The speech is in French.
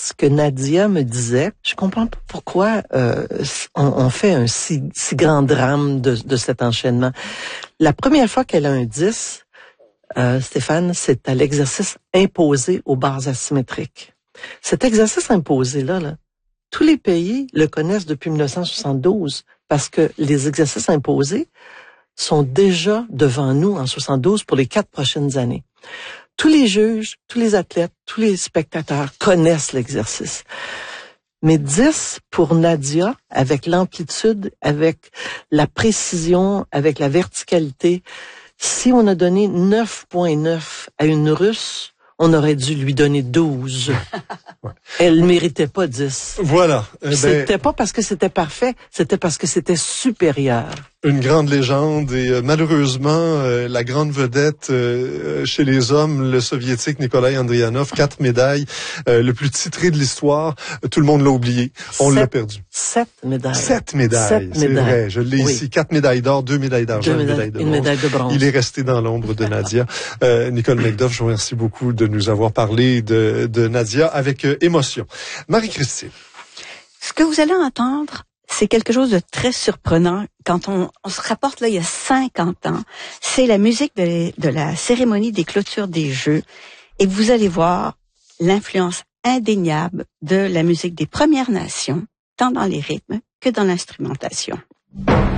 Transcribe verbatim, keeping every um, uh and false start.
ce que Nadia me disait. Je comprends pas pourquoi euh, on, on fait un si, si grand drame de, de cet enchaînement. La première fois qu'elle a un dix, euh, Stéphane, c'est à l'exercice imposé aux barres asymétriques. Cet exercice imposé-là, là, tous les pays le connaissent depuis dix-neuf cent soixante-douze parce que les exercices imposés sont déjà devant nous en soixante-douze pour les quatre prochaines années. Tous les juges, tous les athlètes, tous les spectateurs connaissent l'exercice. Mais dix pour Nadia, avec l'amplitude, avec la précision, avec la verticalité, si on a donné neuf virgule neuf à une Russe, on aurait dû lui donner douze. Ouais. Elle méritait pas dix. Voilà. Eh c'était ben, pas parce que c'était parfait, c'était parce que c'était supérieur. Une grande légende et euh, malheureusement, euh, la grande vedette euh, chez les hommes, le soviétique Nikolai Andrianov, quatre médailles, euh, le plus titré de l'histoire, euh, tout le monde l'a oublié. On l'a perdu. Sept médailles. Sept médailles, Sept c'est médailles. vrai. Je l'ai oui. ici. Quatre médailles d'or, deux médailles d'argent, une médaille de bronze. Une médaille de bronze. Il est resté dans l'ombre de Nadia. euh, Nicole Macduff, je vous remercie beaucoup de nous avoir parlé de, de Nadia avec euh, émotion. Marie-Christine. Ce que vous allez entendre, c'est quelque chose de très surprenant quand on, on se rapporte là il y a cinquante ans. C'est la musique de, de la cérémonie des clôtures des Jeux. Et vous allez voir l'influence indéniable de la musique des Premières Nations, tant dans les rythmes que dans l'instrumentation.